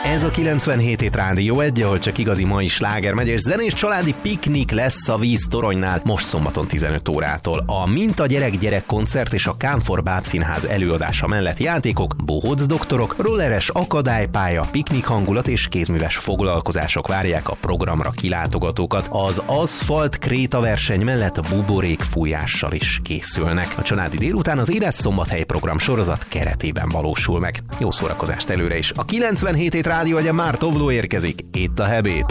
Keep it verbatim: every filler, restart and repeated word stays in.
Ez a kilencvenhét hét Rádió egy, ahol csak igazi mai sláger megy, és zenés családi piknik lesz a Víztoronynál most szombaton tizenöt órától. A Minta gyerek-gyerek koncert és a Kánfor Bábszínház előadása mellett játékok, bohóc doktorok, rolleres akadálypálya, piknik hangulat és kézműves foglalkozások várják a programra kilátogatókat. Az aszfalt kréta verseny mellett buborék fújással is készülnek. A családi délután az Édes Szombathely program sorozat keretében valósul meg. Jó szórakozást előre is. A kilencvenhét hét Rádió egyen már Tovló érkezik. Itt a Hebét.